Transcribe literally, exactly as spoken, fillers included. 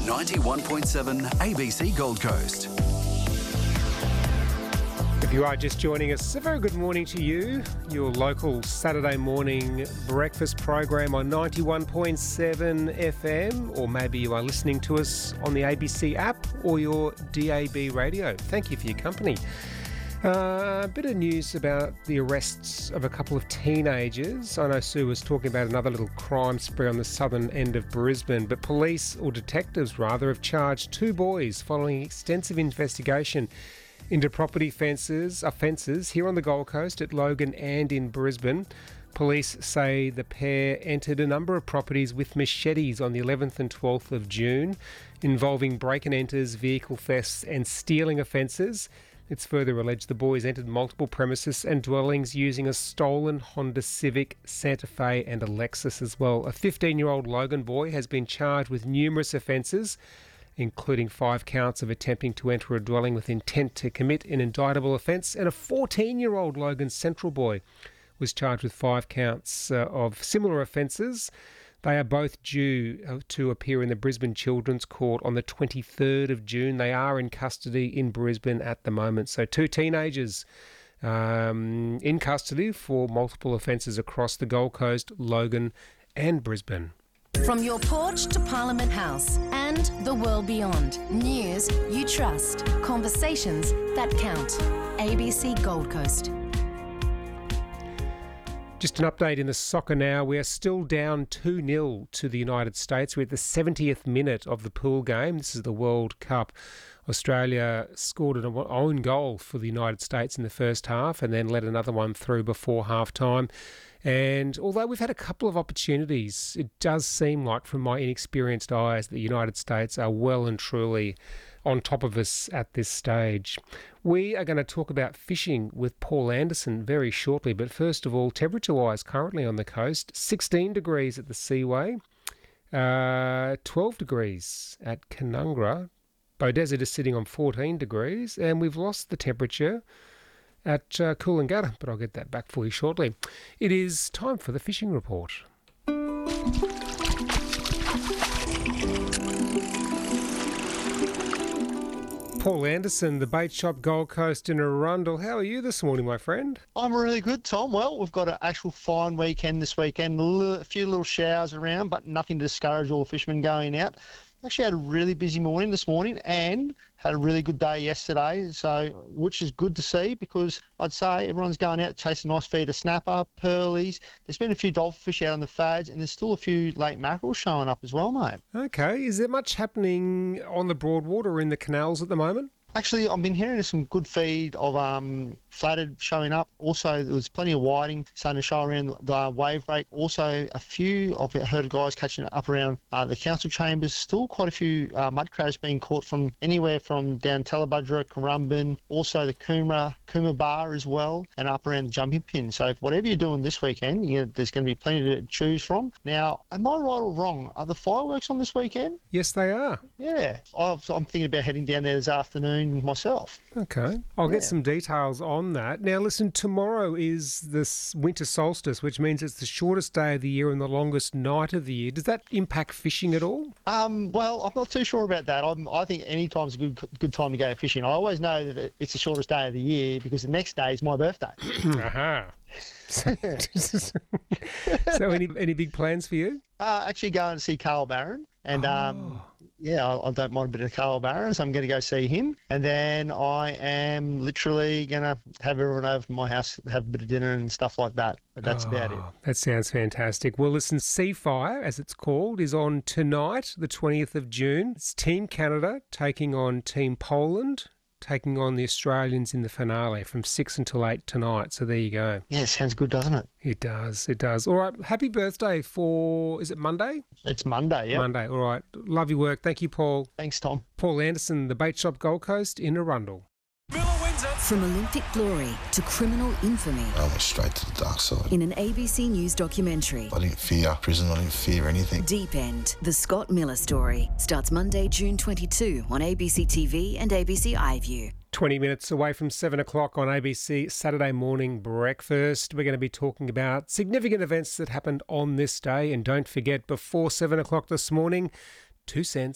ninety-one point seven A B C Gold Coast. If you are just joining us, a very good morning to you. Your local Saturday morning breakfast program on ninety-one point seven F M, or maybe you are listening to us on the A B C app or your D A B radio. Thank you for your company. Uh, a bit of news about the arrests of a couple of teenagers. I know Sue was talking about another little crime spree on the southern end of Brisbane, but police, or detectives rather, have charged two boys following extensive investigation into property fences, offences here on the Gold Coast at Logan and in Brisbane. Police say the pair entered a number of properties with machetes on the eleventh and twelfth of June, involving break-and-enters, vehicle thefts and stealing offences. It's further alleged the boys entered multiple premises and dwellings using a stolen Honda Civic, Santa Fe and a Lexus as well. A fifteen-year-old Logan boy has been charged with numerous offences, including five counts of attempting to enter a dwelling with intent to commit an indictable offence, and a fourteen-year-old Logan Central boy was charged with five counts uh, of similar offences. They are both due to appear in the Brisbane Children's Court on the twenty-third of June. They are in custody in Brisbane at the moment. So two teenagers um, in custody for multiple offences across the Gold Coast, Logan and Brisbane. From your porch to Parliament House and the world beyond. News you trust. Conversations that count. A B C Gold Coast. Just an update in the soccer now. We are still down two nil to the United States. We're at the seventieth minute of the pool game. This is the World Cup. Australia scored an own goal for the United States in the first half and then let another one through before half-time. And although we've had a couple of opportunities, it does seem like, from my inexperienced eyes, that the United States are well and truly on top of us at this stage. We are going to talk about fishing with Paul Anderson very shortly, but first of all, temperature-wise, currently on the coast, sixteen degrees at the Seaway, uh, twelve degrees at Canungra. Beaudesert is sitting on fourteen degrees, and we've lost the temperature at uh, Coolangatta, but I'll get that back for you shortly. It is time for the fishing report. Paul Anderson, the bait shop Gold Coast in Arundel. How are you this morning, my friend? I'm really good, Tom. Well, we've got an actual fine weekend this weekend. A few little showers around, but nothing to discourage all the fishermen going out. Actually had a really busy morning this morning and had a really good day yesterday, so which is good to see, because I'd say everyone's going out chasing a nice feed of snapper, pearlies. There's been a few dolphin fish out on the fads, and there's still a few lake mackerel showing up as well, mate. Okay, is there much happening on the Broadwater or in the canals at the moment? Actually, I've been hearing some good feed of um, flathead showing up. Also, there was plenty of whiting starting to show around the wave break. Also, a few, I've heard of guys catching it up around uh, the council chambers. Still quite a few uh, mud crabs being caught from anywhere from down Tallabudra, Currumbin, also the Coomera, Coomera Bar as well, and up around the jumping pin. So whatever you're doing this weekend, you know, there's going to be plenty to choose from. Now, am I right or wrong? Are the fireworks on this weekend? Yes, they are. Yeah. I've, I'm thinking about heading down there this afternoon myself. Okay. I'll Yeah. get some details on that. Now, listen, tomorrow is this winter solstice, which means it's the shortest day of the year and the longest night of the year. Does that impact fishing at all? Um, well, I'm not too sure about that. I'm, I think any time's a good good time to go fishing. I always know that it's the shortest day of the year because the next day is my birthday. Aha. So, so any any big plans for you? Uh, actually going to see Carl Barron. And um, yeah, I, I don't mind a bit of Carl Barron, so I'm going to go see him. And then I am literally going to have everyone over to my house, have a bit of dinner and stuff like that. But that's Oh, about it. That sounds fantastic. Well, listen, Seafire, as it's called, is on tonight, the twentieth of June. It's Team Canada taking on Team Poland, taking on the Australians in the finale from six until eight tonight. So there you go. Yeah, sounds good, doesn't it? It does, it does. All right, happy birthday for, is it Monday? It's Monday, yeah. Monday, all right. Love your work. Thank you, Paul. Thanks, Tom. Paul Anderson, the bait shop Gold Coast in Arundel. From Olympic glory to criminal infamy I went straight to the dark side. in an A B C News documentary. I didn't fear prison, I didn't fear anything. Deep End, the Scott Miller story, starts Monday, June twenty-second on A B C T V and A B C iView. twenty minutes away from seven o'clock on A B C Saturday Morning Breakfast. We're going to be talking about significant events that happened on this day. And don't forget, before seven o'clock this morning, two cents